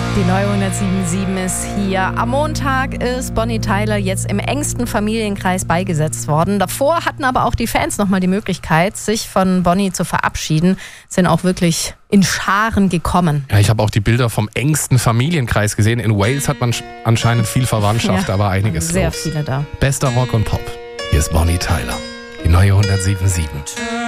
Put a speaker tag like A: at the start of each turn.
A: Die neue 107.7 ist hier. Am Montag ist Bonnie Tyler jetzt im engsten Familienkreis beigesetzt worden. Davor hatten aber auch die Fans nochmal die Möglichkeit, sich von Bonnie zu verabschieden. Sind auch wirklich in Scharen gekommen.
B: Ja, ich habe auch die Bilder vom engsten Familienkreis gesehen. In Wales hat man anscheinend viel Verwandtschaft,
A: Ja,
B: aber einiges
A: sehr
B: los.
A: viele da.
B: Bester Rock und Pop. Hier ist Bonnie Tyler. Die neue 107.7.